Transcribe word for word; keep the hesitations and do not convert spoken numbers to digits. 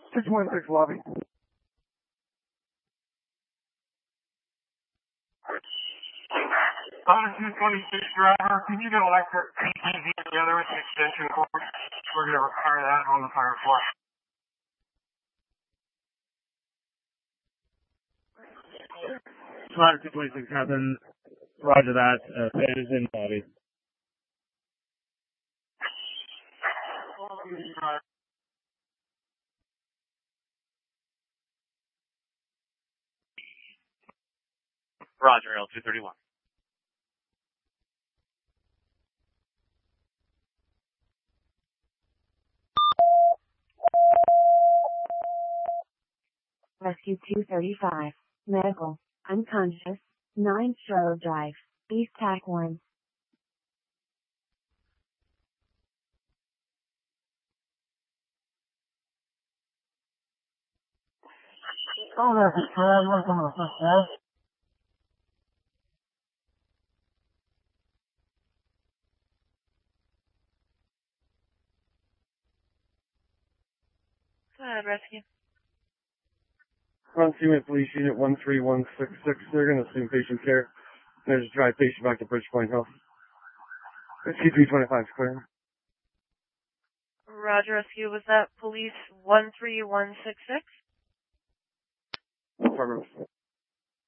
six one six lobby. Odyssey twenty-six driver, can you get electric P T Z together with the extension cord? We're going to require that on the Firefly. Odyssey twenty-six, Captain. Roger that. Uh, Fed is in lobby. Roger, L two thirty-one. Rescue two thirty-five. Medical. Unconscious. nine Sherwood Drive. East Tac one. Oh, that's a try. You want to come to the first floor? Go ahead, rescue. Front Unit Police Unit one three one six six. They're going to assume patient care. They're just drive patient back to Bridgepoint Health. Rescue three twenty-five is clear. Roger, rescue. Was that police one three one six six? Affirmative.